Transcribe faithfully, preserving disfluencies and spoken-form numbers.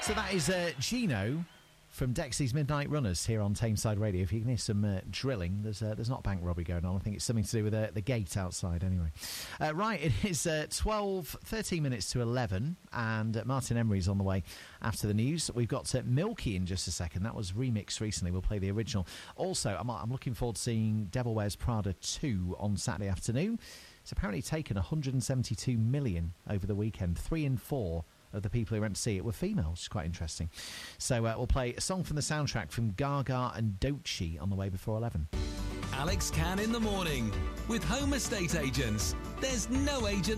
So that is uh, Gino from Dexy's Midnight Runners here on Tameside Radio. If you can hear some uh, drilling, there's uh, there's not bank robbery going on. I think it's something to do with uh, the gate outside anyway. Uh, right, it is uh, twelve, thirteen minutes to eleven, and uh, Martin Emery's on the way after the news. We've got uh, Milky in just a second. That was remixed recently. We'll play the original. Also, I'm, I'm looking forward to seeing Devil Wears Prada two on Saturday afternoon. It's apparently taken one hundred seventy-two million over the weekend. Three in four of the people who went to see it were female, which is quite interesting. So uh, we'll play a song from the soundtrack from Gaga and Doechii on the way before eleven. Alex Can in the morning with Home Estate Agents. There's no agent